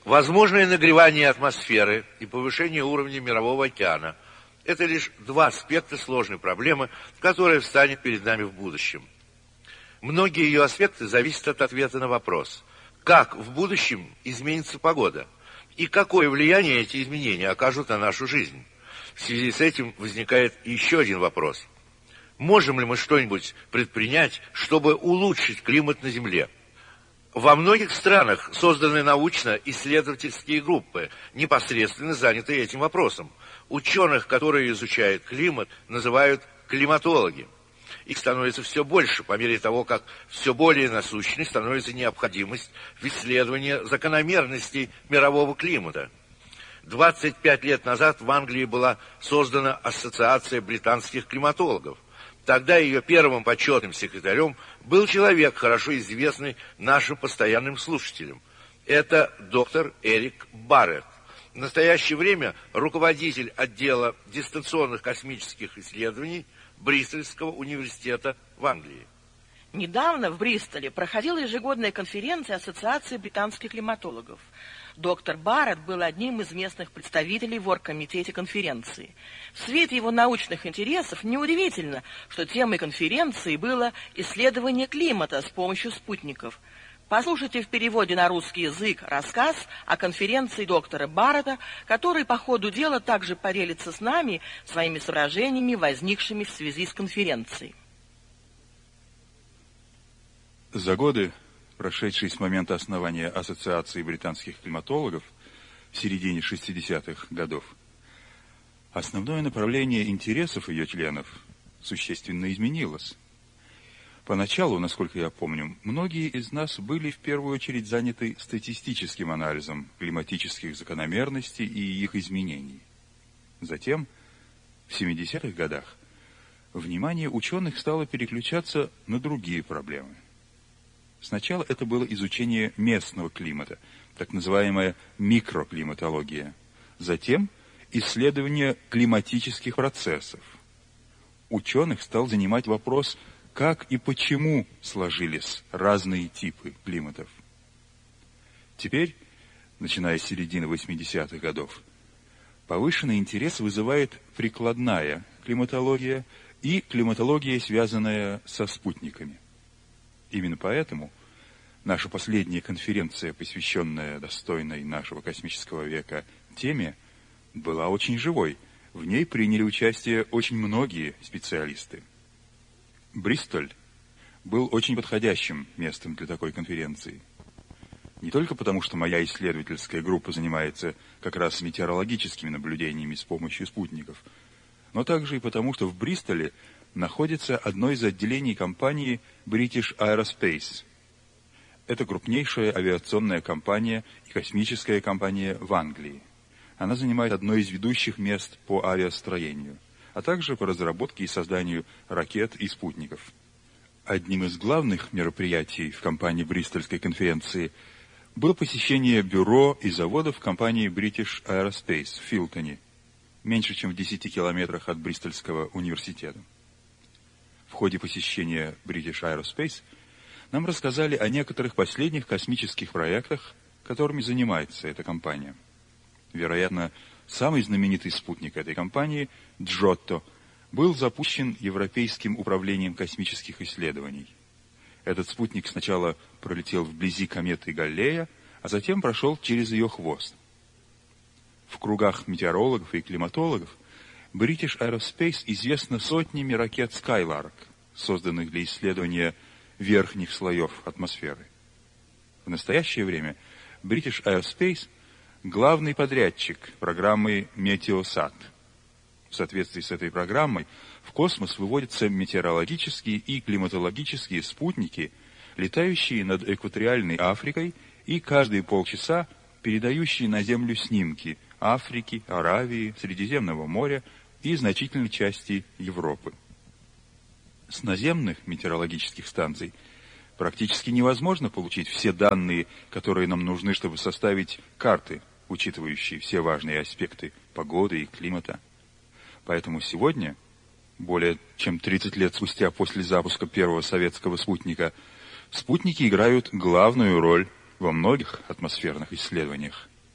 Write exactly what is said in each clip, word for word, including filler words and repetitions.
Возможное нагревание атмосферы и повышение уровня Мирового океана – это лишь два аспекта сложной проблемы, которая встанет перед нами в будущем. Многие ее аспекты зависят от ответа на вопрос, как в будущем изменится погода и какое влияние эти изменения окажут на нашу жизнь. В связи с этим возникает еще один вопрос. Можем ли мы что-нибудь предпринять, чтобы улучшить климат на Земле? Во многих странах созданы научно-исследовательские группы, непосредственно занятые этим вопросом. Ученых, которые изучают климат, называют климатологи. Их становится все больше по мере того, как все более насущной становится необходимость в исследовании закономерностей мирового климата. двадцать пять лет назад в Англии была создана Ассоциация британских климатологов. Тогда ее первым почетным секретарем был человек, хорошо известный нашим постоянным слушателям. Это доктор Эрик Барретт. В настоящее время руководитель отдела дистанционных космических исследований Бристольского университета в Англии. Недавно в Бристоле проходила ежегодная конференция Ассоциации британских климатологов. Доктор Барретт был одним из местных представителей в оргкомитете конференции. В свете его научных интересов неудивительно, что темой конференции было исследование климата с помощью спутников. Послушайте в переводе на русский язык рассказ о конференции доктора Барретта, который по ходу дела также поделится с нами своими соображениями, возникшими в связи с конференцией. За годы, прошедшие с момента основания Ассоциации британских климатологов в середине шестидесятых годов, основное направление интересов ее членов существенно изменилось. Поначалу, насколько я помню, многие из нас были в первую очередь заняты статистическим анализом климатических закономерностей и их изменений. Затем, в семидесятых годах, внимание ученых стало переключаться на другие проблемы. Сначала это было изучение местного климата, так называемая микроклиматология. Затем исследование климатических процессов. Ученых стал занимать вопрос, как и почему сложились разные типы климатов. Теперь, начиная с середины восьмидесятых годов, повышенный интерес вызывает прикладная климатология и климатология, связанная со спутниками. Именно поэтому наша последняя конференция, посвященная достойной нашего космического века теме, была очень живой. В ней приняли участие очень многие специалисты. Бристоль был очень подходящим местом для такой конференции. Не только потому, что моя исследовательская группа занимается как раз метеорологическими наблюдениями с помощью спутников, но также и потому, что в Бристоле находится одно из отделений компании British Aerospace. Это крупнейшая авиационная компания и космическая компания в Англии. Она занимает одно из ведущих мест по авиастроению, а также по разработке и созданию ракет и спутников. Одним из главных мероприятий в кампании Бристольской конференции было посещение бюро и заводов компании British Aerospace в Филтоне, меньше чем в десяти километрах от Бристольского университета. В ходе посещения British Aerospace нам рассказали о некоторых последних космических проектах, которыми занимается эта компания. Вероятно, самый знаменитый спутник этой компании, Джотто, был запущен Европейским управлением космических исследований. Этот спутник сначала пролетел вблизи кометы Галлея, а затем прошел через ее хвост. В кругах метеорологов и климатологов British Aerospace известна сотнями ракет Skylark, созданных для исследования верхних слоев атмосферы. В настоящее время British Aerospace – главный подрядчик программы Meteosat. В соответствии с этой программой в космос выводятся метеорологические и климатологические спутники, летающие над экваториальной Африкой и каждые полчаса передающие на Землю снимки Африки, Аравии, Средиземного моря и значительной части Европы. С наземных метеорологических станций практически невозможно получить все данные, которые нам нужны, чтобы составить карты, учитывающие все важные аспекты погоды и климата. Поэтому сегодня, более чем тридцать лет спустя после запуска первого советского спутника, спутники играют главную роль во многих атмосферных исследованиях.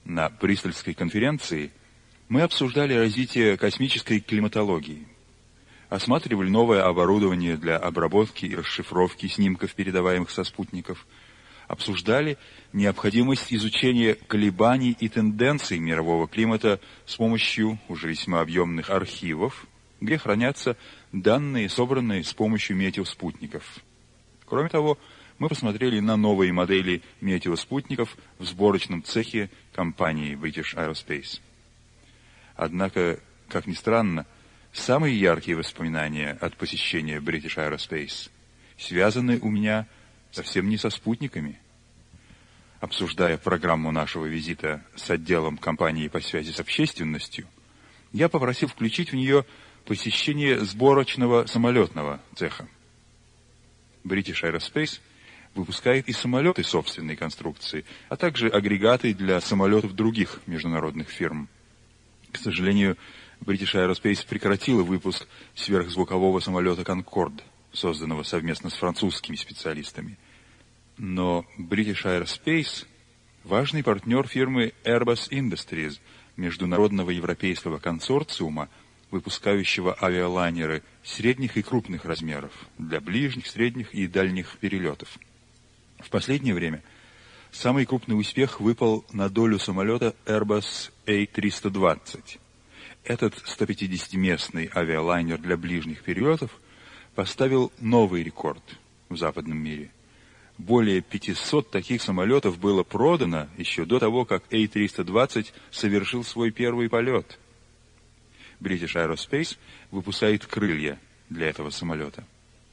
На Бристольской конференции мы обсуждали развитие космической климатологии, осматривали новое оборудование для обработки и расшифровки снимков, передаваемых со спутников, обсуждали необходимость изучения колебаний и тенденций мирового климата с помощью уже весьма объемных архивов, где хранятся данные, собранные с помощью метеоспутников. Кроме того, мы посмотрели на новые модели метеоспутников в сборочном цехе компании British Aerospace. Однако, как ни странно, самые яркие воспоминания от посещения British Aerospace связаны у меня совсем не со спутниками. Обсуждая программу нашего визита с отделом компании по связи с общественностью, я попросил включить в нее посещение сборочного самолетного цеха. British Aerospace выпускает и самолеты собственной конструкции, а также агрегаты для самолетов других международных фирм. К сожалению, British Aerospace прекратила выпуск сверхзвукового самолета Concorde, созданного совместно с французскими специалистами. Но British Aerospace – важный партнер фирмы Airbus Industries, международного европейского консорциума, выпускающего авиалайнеры средних и крупных размеров для ближних, средних и дальних перелетов. В последнее время самый крупный успех выпал на долю самолета Airbus эй триста двадцать. Этот сто пятидесятиместный авиалайнер для ближних перелетов поставил новый рекорд в западном мире. Более пятисот таких самолетов было продано еще до того, как эй триста двадцать совершил свой первый полет. British Aerospace выпускает крылья для этого самолета.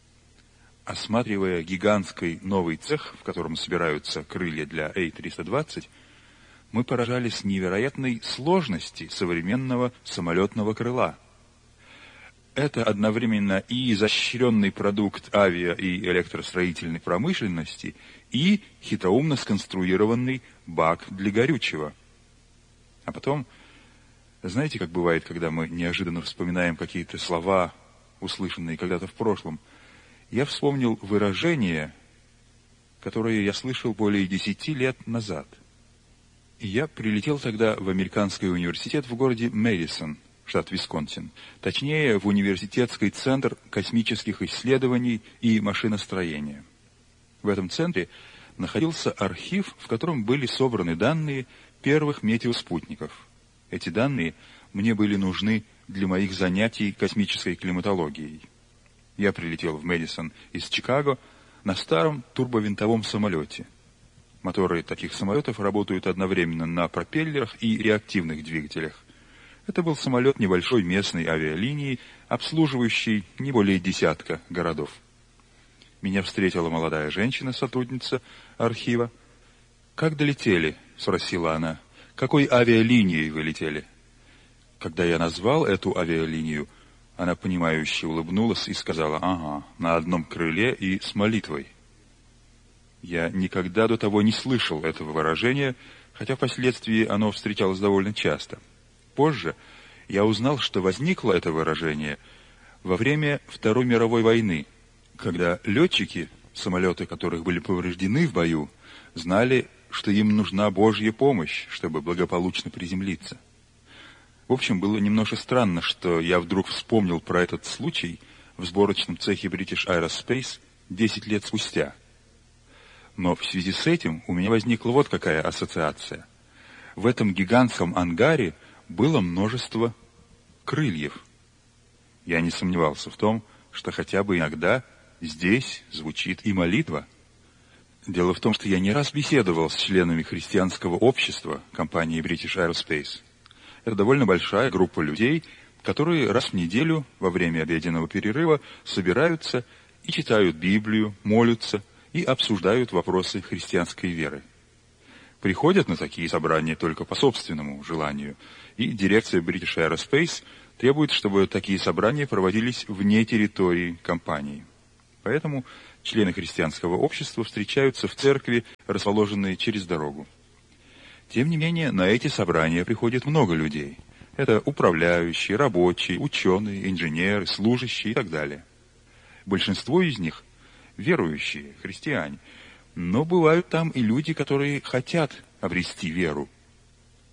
Осматривая гигантский новый цех, в котором собираются крылья для эй триста двадцать, мы поражались невероятной сложности современного самолетного крыла. Это одновременно и изощренный продукт авиа- и электростроительной промышленности, и хитроумно сконструированный бак для горючего. А потом, знаете, как бывает, когда мы неожиданно вспоминаем какие-то слова, услышанные когда-то в прошлом, я вспомнил выражение, которое я слышал более десяти лет назад. И я прилетел тогда в американский университет в городе Мэдисон, штат Висконсин, точнее, в университетский центр космических исследований и машиностроения. В этом центре находился архив, в котором были собраны данные первых метеоспутников. Эти данные мне были нужны для моих занятий космической климатологией. Я прилетел в Мэдисон из Чикаго на старом турбовинтовом самолете. Моторы таких самолетов работают одновременно на пропеллерах и реактивных двигателях. Это был самолет небольшой местной авиалинии, обслуживающий не более десятка городов. Меня встретила молодая женщина, сотрудница архива. «Как долетели?» — спросила она. «Какой авиалинией вы летели?» Когда я назвал эту авиалинию, она понимающе улыбнулась и сказала: «Ага, на одном крыле и с молитвой». Я никогда до того не слышал этого выражения, хотя впоследствии оно встречалось довольно часто. Позже я узнал, что возникло это выражение во время Второй мировой войны, когда летчики, самолеты которых были повреждены в бою, знали, что им нужна Божья помощь, чтобы благополучно приземлиться. В общем, было немножко странно, что я вдруг вспомнил про этот случай в сборочном цехе British Aerospace десять лет спустя. Но в связи с этим у меня возникла вот какая ассоциация. В этом гигантском ангаре было множество крыльев. Я не сомневался в том, что хотя бы иногда здесь звучит и молитва. Дело в том, что я не раз беседовал с членами христианского общества компании British Aerospace. Это довольно большая группа людей, которые раз в неделю во время обеденного перерыва собираются и читают Библию, молятся и обсуждают вопросы христианской веры. Приходят на такие собрания только по собственному желанию, и дирекция British Aerospace требует, чтобы такие собрания проводились вне территории компании. Поэтому члены христианского общества встречаются в церкви, расположенной через дорогу. Тем не менее, на эти собрания приходит много людей. Это управляющие, рабочие, ученые, инженеры, служащие и так далее. Большинство из них – верующие, христиане, но бывают там и люди, которые хотят обрести веру.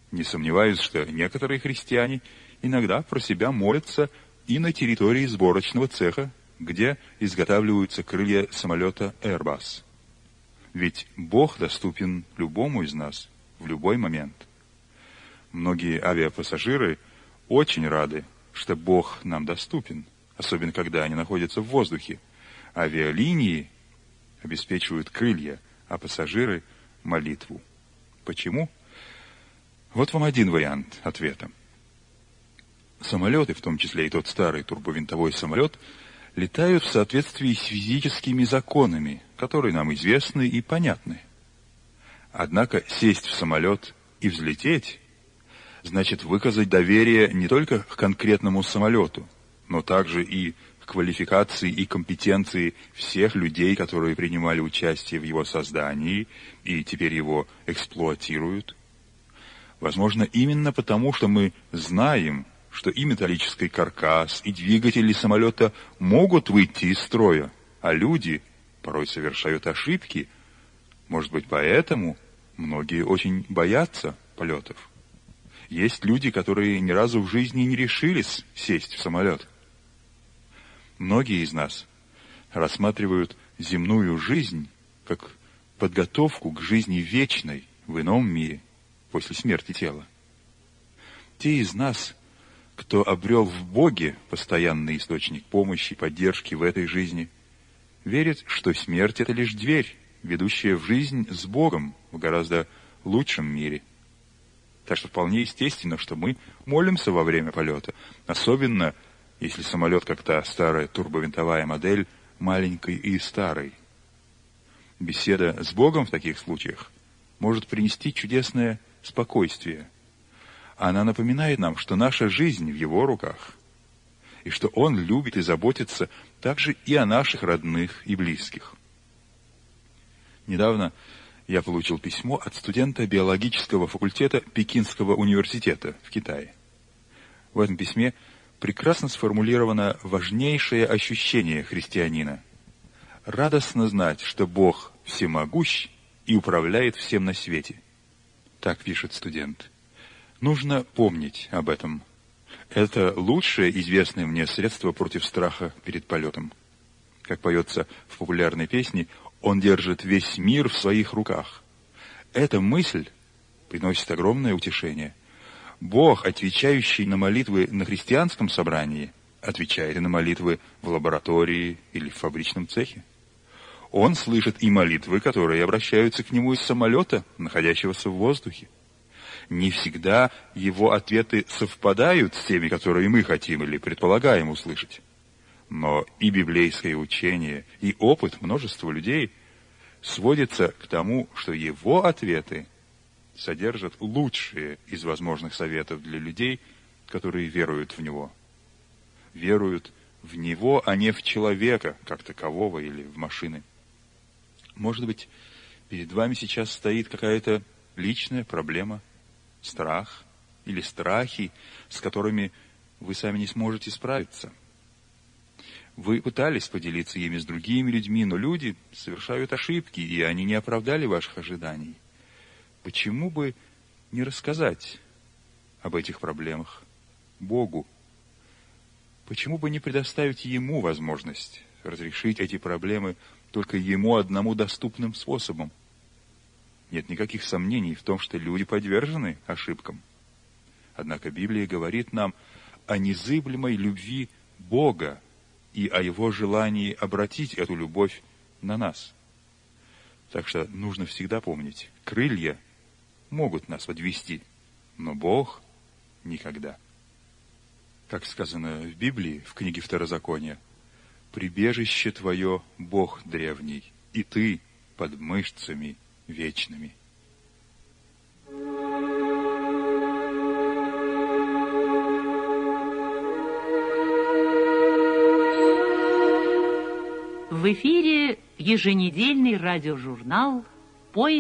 Не сомневаюсь, что некоторые христиане иногда про себя молятся и на территории сборочного цеха, где изготавливаются крылья самолета Airbus. Ведь Бог доступен любому из нас в любой момент. Многие авиапассажиры очень рады, что Бог нам доступен, особенно когда они находятся в воздухе. Авиалинии обеспечивают крылья, а пассажиры — молитву. Почему? Вот вам один вариант ответа. Самолеты, в том числе и тот старый турбовинтовой самолет, летают в соответствии с физическими законами, которые нам известны и понятны. Однако сесть в самолет и взлететь значит выказать доверие не только к конкретному самолету, но также и к квалификации и компетенции всех людей, которые принимали участие в его создании и теперь его эксплуатируют. Возможно, именно потому, что мы знаем, что и металлический каркас, и двигатели самолета могут выйти из строя, а люди порой совершают ошибки. Может быть, поэтому многие очень боятся полетов. Есть люди, которые ни разу в жизни не решились сесть в самолет. Многие из нас рассматривают земную жизнь как подготовку к жизни вечной в ином мире после смерти тела. Те из нас, кто обрел в Боге постоянный источник помощи и поддержки в этой жизни, верят, что смерть — это лишь дверь, ведущая в жизнь с Богом в гораздо лучшем мире. Так что вполне естественно, что мы молимся во время полета, особенно если самолет, как та старая турбовинтовая модель, маленький и старый. Беседа с Богом в таких случаях может принести чудесное спокойствие. Она напоминает нам, что наша жизнь в Его руках, и что Он любит и заботится также и о наших родных и близких. Недавно я получил письмо от студента биологического факультета Пекинского университета в Китае. В этом письме прекрасно сформулировано важнейшее ощущение христианина. Радостно знать, что Бог всемогущ и управляет всем на свете. Так пишет студент. Нужно помнить об этом. Это лучшее известное мне средство против страха перед полетом. Как поется в популярной песне, «Он держит весь мир в своих руках». Эта мысль приносит огромное утешение. Бог, отвечающий на молитвы на христианском собрании, отвечает и на молитвы в лаборатории или в фабричном цехе. Он слышит и молитвы, которые обращаются к Нему из самолета, находящегося в воздухе. Не всегда Его ответы совпадают с теми, которые мы хотим или предполагаем услышать. Но и библейское учение, и опыт множества людей сводится к тому, что Его ответы содержат лучшие из возможных советов для людей, которые веруют в Него. Веруют в Него, а не в человека, как такового, или в машины. Может быть, перед вами сейчас стоит какая-то личная проблема, страх или страхи, с которыми вы сами не сможете справиться. Вы пытались поделиться ими с другими людьми, но люди совершают ошибки, и они не оправдали ваших ожиданий. Почему бы не рассказать об этих проблемах Богу? Почему бы не предоставить Ему возможность разрешить эти проблемы только Ему одному доступным способом? Нет никаких сомнений в том, что люди подвержены ошибкам. Однако Библия говорит нам о незыблемой любви Бога и о Его желании обратить эту любовь на нас. Так что нужно всегда помнить, крылья могут нас подвести, но Бог никогда. Как сказано в Библии, в книге Второзакония, «Прибежище твое, Бог древний, и ты под мышцами вечными». В эфире еженедельный радиожурнал